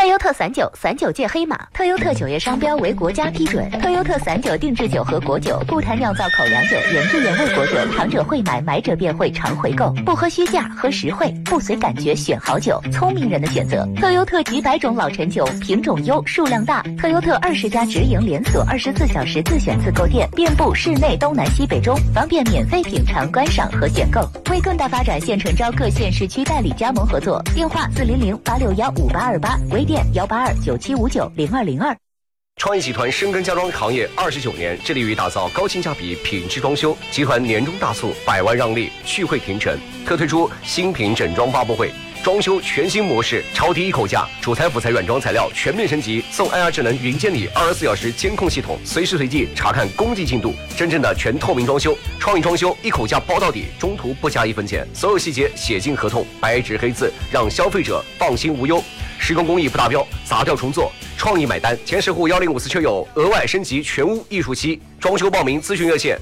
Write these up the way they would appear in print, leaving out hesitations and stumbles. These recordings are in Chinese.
优特39界黑马，特优特酒业商标为国家批准。特优特39定制酒和果酒，不谈酿造口粮酒、原汁原味果酒，尝者会买，买者便会常回购。不喝虚价，喝实惠，不随感觉选好酒，聪明人的选择。特优特几百种老陈酒，品种优，数量大。特优特20家直营连锁，24小时自选自购店，遍布市内东南西北中，方便免费品尝、观赏和选购。为更大发展，现诚招各县市区代理加盟合作，电话400-861-5828，微店182-9759-0202。 创意集团深耕家装行业29年，致力于打造高性价比品质装修。集团年终大促，100万让利，续会停城，特推出新品整装发布会，装修全新模式，超低一口价，主材辅材软装材料全面升级，送 IR 智能云监理24小时监控系统，随时随地查看工地进度，真正的全透明装修。创意装修一口价包到底，中途不加1分钱，所有细节写进合同，白纸黑字，让消费者放心无忧。施工工艺不达标，砸掉重做，创意买单。前10户1054车友额外升级全屋艺术漆。装修报名咨询热线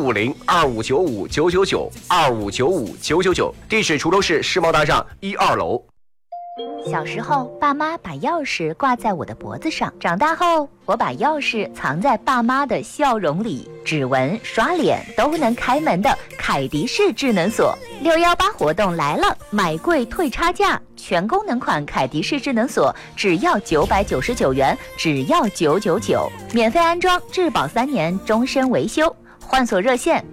0550-2595-999，2595-999，地址滁州市世贸大厦1、2楼。 小时候，爸妈把钥匙挂在我的脖子上；长大后，我把钥匙藏在爸妈的笑容里。指纹、刷脸都能开门的凯迪式智能锁，618活动来了，买贵退差价，全功能款凯迪式智能锁只要999元，只要999，免费安装，质保3年，终身维修。换锁热线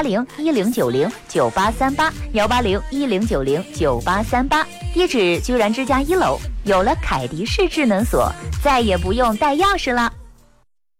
180-1090-9838，180-1090-9838，地址居然之家1楼。有了凯迪式智能锁，再也不用带钥匙了。